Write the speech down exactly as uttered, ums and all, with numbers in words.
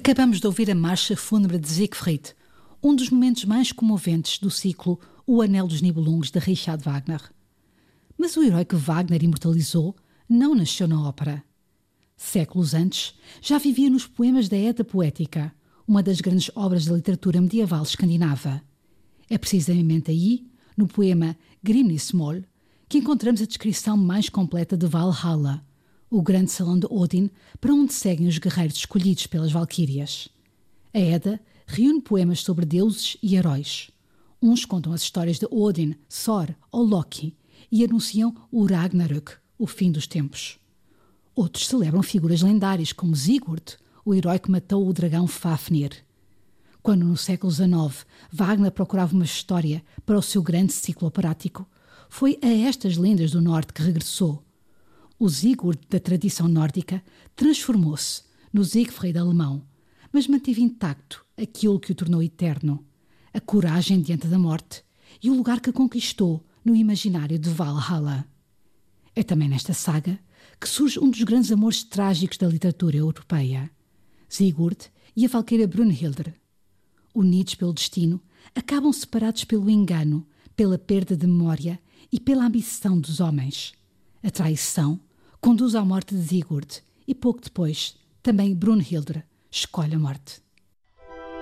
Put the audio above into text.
Acabamos de ouvir a marcha fúnebre de Siegfried, um dos momentos mais comoventes do ciclo O Anel dos Nibelungos de Richard Wagner. Mas o herói que Wagner imortalizou não nasceu na ópera. Séculos antes, já vivia nos poemas da Edda Poética, uma das grandes obras da literatura medieval escandinava. É precisamente aí, no poema Grimnismol, que encontramos a descrição mais completa de Valhalla, o grande salão de Odin para onde seguem os guerreiros escolhidos pelas Valquírias. A Edda reúne poemas sobre deuses e heróis. Uns contam as histórias de Odin, Thor ou Loki e anunciam o Ragnarök, o fim dos tempos. Outros celebram figuras lendárias como Sigurd, o herói que matou o dragão Fafnir. Quando no século dezenove Wagner procurava uma história para o seu grande ciclo operático, foi a estas lendas do norte que regressou. O Sigurd da tradição nórdica transformou-se no Siegfried alemão, mas manteve intacto aquilo que o tornou eterno, a coragem diante da morte e o lugar que conquistou no imaginário de Valhalla. É também nesta saga que surge um dos grandes amores trágicos da literatura europeia, Sigurd e a valqueira Brunhilde. Unidos pelo destino, acabam separados pelo engano, pela perda de memória e pela ambição dos homens. A traição conduz à morte de Sigurd e pouco depois também Brunhilde escolhe a morte.